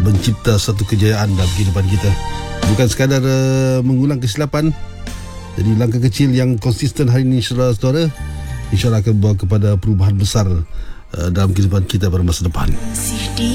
mencipta satu kejayaan dalam kehidupan kita. Bukan sekadar mengulang kesilapan. Jadi langkah kecil yang konsisten hari ini, saudara-saudara, InsyaAllah akan membawa kepada perubahan besar dalam kehidupan kita pada masa depan.